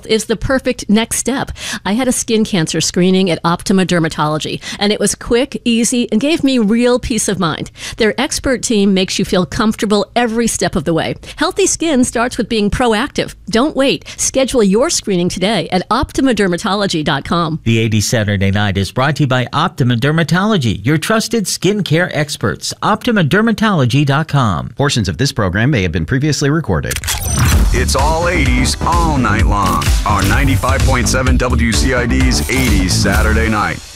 health is the perfect next step. I had a skin cancer screening at Optima Dermatology, and it was quick, easy, and gave me real peace of mind. Their expert team makes you feel comfortable every step of the way. Healthy skin starts with being proactive. Don't wait. Schedule your screening today at OptimaDermatology.com. The 80s Saturday Night is brought to you by Optima Dermatology, your trusted skincare experts. OptimaDermatology.com. Portions of this program may have been previously recorded. It's all 80s all night long on 95.7 WCID's 80s Saturday Night.